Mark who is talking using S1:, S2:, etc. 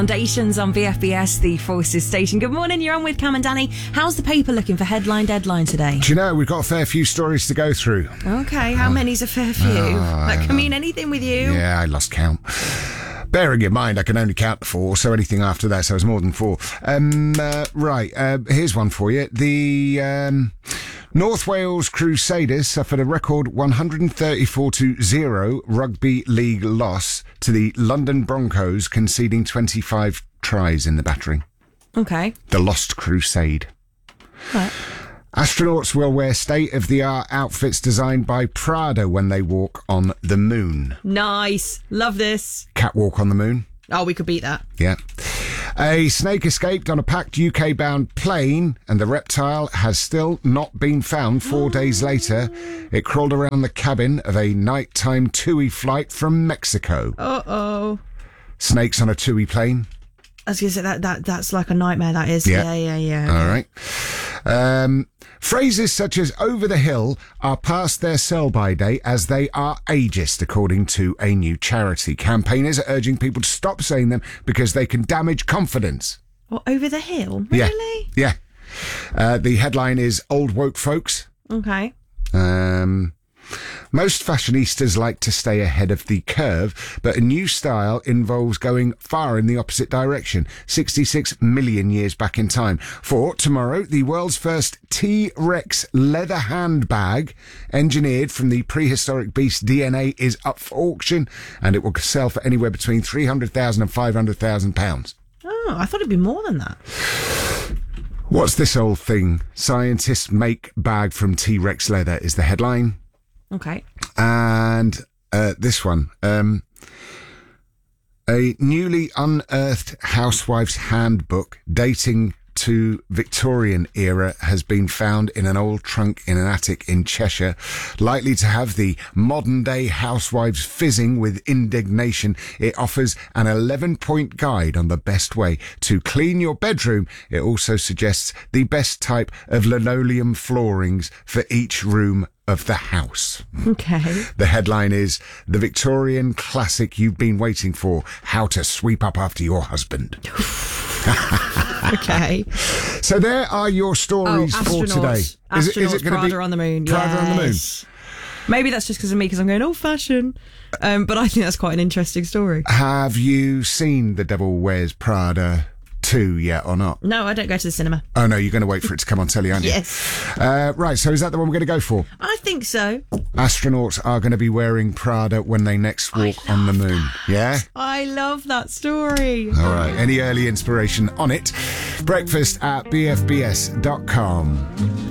S1: Foundations on VFBS, the Forces station. Good morning, you're on with Cam and Danny. How's the paper looking for headline deadline today?
S2: Do you know, we've got a fair few stories to go through.
S1: Okay, how many's a fair few? That can mean anything with you.
S2: Yeah, I lost count. Bearing in mind, I can only count to 4, so anything after that, so it's more than 4. Here's one for you. The North Wales Crusaders suffered a record 134-0 rugby league loss to the London Broncos, conceding 25 tries in the battering.
S1: Okay.
S2: The Lost Crusade.
S1: Right.
S2: Astronauts will wear state-of-the-art outfits designed by Prada when they walk on the moon.
S1: Nice. Love this.
S2: Catwalk on the moon.
S1: Oh, we could beat that.
S2: Yeah. A snake escaped on a packed UK-bound plane, and the reptile has still not been found 4 days later. It crawled around the cabin of a nighttime TUI flight from Mexico.
S1: Uh-oh.
S2: Snakes on a TUI plane.
S1: I was going to say, that's like a nightmare, that is. Yeah.
S2: All right. Phrases such as over the hill are past their sell-by date as they are ageist, according to a new charity. Campaigners are urging people to stop saying them because they can damage confidence.
S1: What, over the hill? Really?
S2: Yeah. The headline is Old Woke Folks.
S1: Okay.
S2: Most fashionistas like to stay ahead of the curve, but a new style involves going far in the opposite direction, 66 million years back in time. For tomorrow, the world's first T-Rex leather handbag, engineered from the prehistoric beast DNA, is up for auction, and it will sell for anywhere between £300,000 and £500,000.
S1: Oh, I thought it'd be more than that.
S2: What's this old thing? Scientists make bag from T-Rex leather is the headline.
S1: Okay.
S2: And this one, a newly unearthed housewife's handbook dating to Victorian era has been found in an old trunk in an attic in Cheshire, likely to have the modern-day housewives fizzing with indignation. It offers an 11-point guide on the best way to clean your bedroom. It also suggests the best type of linoleum floorings for each room of the house.
S1: Okay.
S2: The headline is The Victorian Classic You've Been Waiting For, How to Sweep Up After Your Husband.
S1: Okay.
S2: So there are your stories for today. Is it going to be
S1: Prada on the moon?
S2: Prada on the moon?
S1: Maybe that's just because of me, because I'm going old fashion. But I think that's quite an interesting story.
S2: Have you seen The Devil Wears Prada 2 yet or not?
S1: No, I don't go to the cinema.
S2: Oh no, you're going to wait for it to come on telly, aren't you?
S1: Yes.
S2: Right, so is that the one we're going to go for?
S1: I think so.
S2: Astronauts are going to be wearing Prada when they next walk on the moon. Yeah?
S1: I love that story.
S2: All right, any early inspiration on it? Breakfast at bfbs.com.